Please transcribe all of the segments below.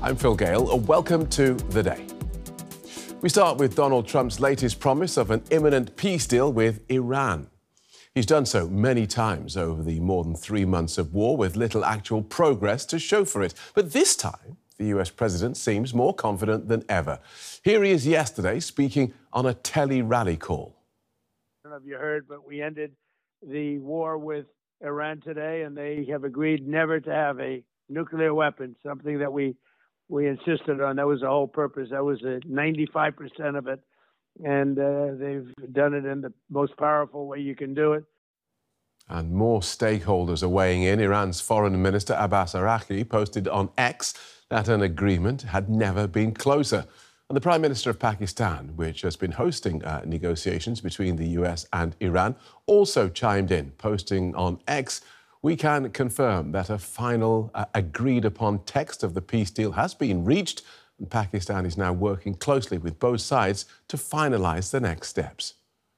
I'm Phil Gale. Welcome to The Day. We start with Donald Trump's latest promise of an imminent peace deal with Iran. He's done so many times over the more than 3 months of war with little actual progress to show for it. But this time, the US president seems more confident than ever. Here he is yesterday speaking on a tele-rally call. I don't know if you heard, but we ended the war with Iran today, and they have agreed never to have a nuclear weapon, something that we insisted on. That was the whole purpose. That was 95% of it. And they've done it in the most powerful way you can do it. And more stakeholders are weighing in. Iran's Foreign Minister Abbas Araghchi posted on X that an agreement had never been closer. And the Prime Minister of Pakistan, which has been hosting negotiations between the US and Iran, also chimed in, posting on X, "We can confirm that a final agreed-upon text of the peace deal has been reached, and Pakistan is now working closely with both sides to finalise the next steps."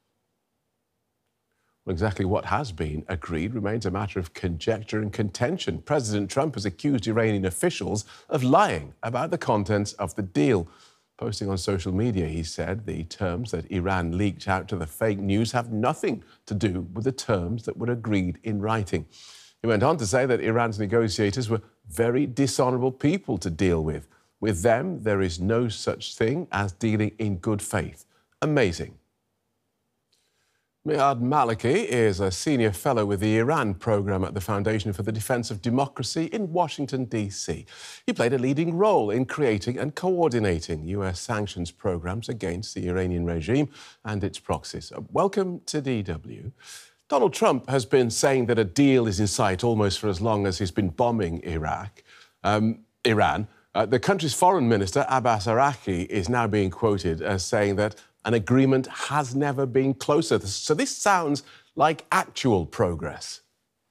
Well, exactly what has been agreed remains a matter of conjecture and contention. President Trump has accused Iranian officials of lying about the contents of the deal. Posting on social media, he said the terms that Iran leaked out to the fake news have nothing to do with the terms that were agreed in writing. He went on to say that Iran's negotiators were very dishonourable people to deal with. With them, there is no such thing as dealing in good faith. Amazing. Miad Maliki is a senior fellow with the Iran program at the Foundation for the Defense of Democracy in Washington, D.C. He played a leading role in creating and coordinating US sanctions programs against the Iranian regime and its proxies. Welcome to DW. Donald Trump has been saying that a deal is in sight almost for as long as he's been bombing Iran. The country's foreign minister, Abbas Araghchi, is now being quoted as saying that an agreement has never been closer. So this sounds like actual progress.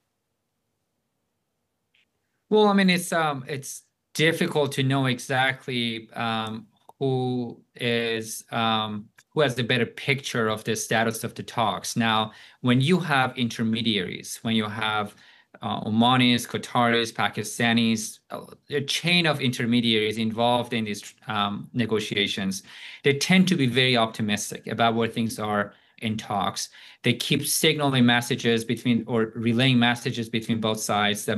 Well, I mean, it's difficult to know exactly who has the better picture of the status of the talks. Now, when you have intermediaries, when you have Omanis, Qataris, Pakistanis, a chain of intermediaries involved in these negotiations, they tend to be very optimistic about where things are in talks. They keep signaling messages or relaying messages between both sides that